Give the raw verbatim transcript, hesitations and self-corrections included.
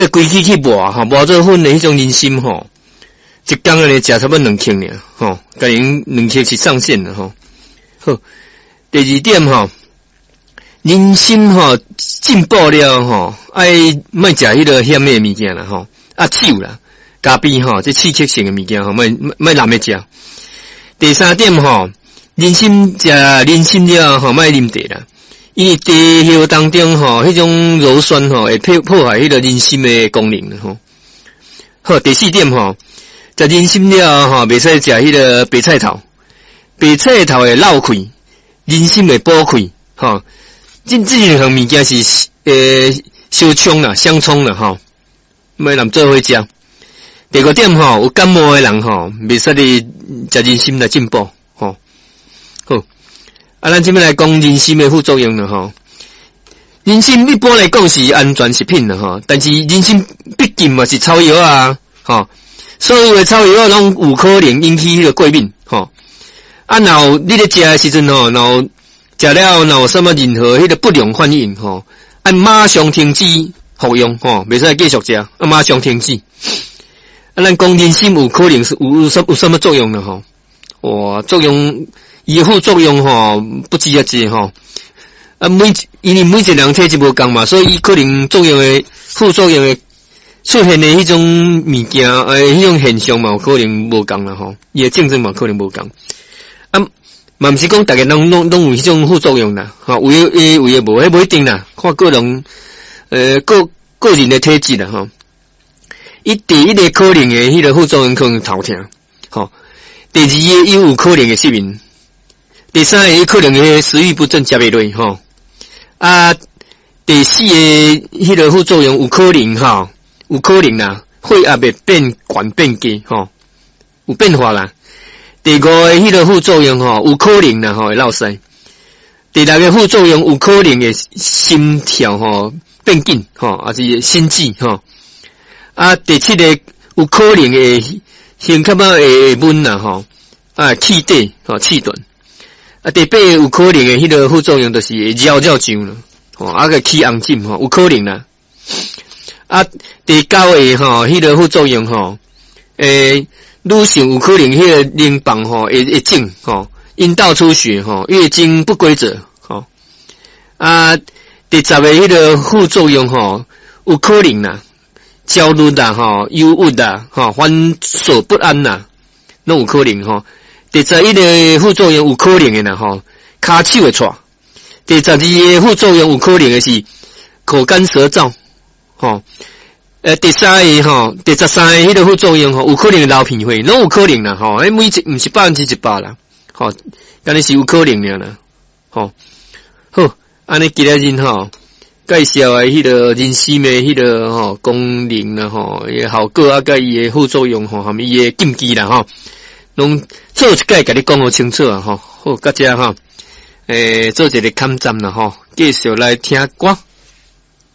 规矩去磨吼，磨做粉的迄种人参吼，一工安尼食差不多两克尔吼，甲因两克是上限的吼。好，第二点吼，人参吼进补了吼，爱莫食迄个咸的物件啦吼，啊酒啦、咖啡吼，这刺激性的物件吼，莫莫滥的食。第三点吼，人参食人参了吼，莫啉茶啦。因为茶叶当中吼，迄种鞣酸吼会破破坏迄个人参的功能吼。好，第四点吼，食人参了吼，袂使食迄个白菜头，白菜头会漏气，人参会补气吼。这这两项物件是呃相冲啦，相冲啦吼，莫人做伙食。第五点吼，有感冒的人吼，袂使哩食人参来进补吼。好。啊，咱这边来讲人参的副作用了吼。人参一般来讲是安全食品了吼，但是人参毕竟嘛是草药啊，吼，所有的草药拢有可能引起迄个过敏吼。啊，若你咧食的时阵吼，然后食了若有什么任何迄个不良反应吼，按马上停止服用吼，袂使继续食，啊马上停止。啊，咱讲人参有可能是有什有什么作用呢吼？哇，作用。伊副作用吼不止一只吼，啊每因为每一个人体质无共嘛，所以伊可能作用的副作用的出现的迄种物件，诶，迄种现象嘛，有可能无共啦吼，伊的症状嘛可能无共。啊，嘛毋是讲逐个人拢拢有迄种副作用啦，吼，有诶有诶无，迄无一定啦，看个人呃个个人的体质啦吼。伊第一个可能的迄个副作用可能头痛，吼，第二个伊有可能的失眠。第三个可能个食欲不振，食袂落吼。啊，第四个迄个副作用有可能吼，有可能啦，血压会变悬变低吼，有变化啦。第五个迄个副作用吼，有可能啦吼会落屎。第六个副作用有可能会心跳吼变紧吼，还是心悸吼。啊，第七个有可能会心较仔会闷啦吼，啊气短吼气短。啊，第八有可能的迄个副作用就是会绕绕上了，吼，啊个起红疹吼，有可能啦。啊，第九个吼，迄个副作用吼，诶，女性有可能迄个淋巴吼会会肿吼，阴道出血吼，月经不规则吼。啊，第十个迄个副作用吼，有可能啦，焦虑啦吼，忧郁啦吼，烦躁不安啦，拢有可能吼。第十一个副作用有可能的啦吼，骹手会挫。第十二个副作用有可能的是口干舌燥，吼。呃，第三个吼，第十三个迄个副作用吼，有可能流鼻血，拢有可能啦吼。诶，每一毋是百分之一百啦，吼，干你是有可能的啦，吼。好，安尼今日日吼介绍的迄个人参的迄个吼功能啦吼，伊效果啊，甲伊的副作用吼，含伊的禁忌啦吼。拢做一解甲你讲好清楚啊吼，好，大家吼，诶，做一个勘站啦吼，继续来听歌。